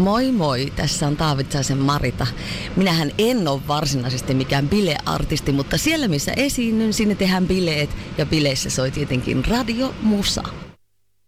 Moi moi, tässä on Taavitsaisen Marita. Minähän en ole varsinaisesti mikään bileartisti, mutta siellä missä esiinnyn, sinne tehdään bileet ja bileissä soi tietenkin Radio Musa.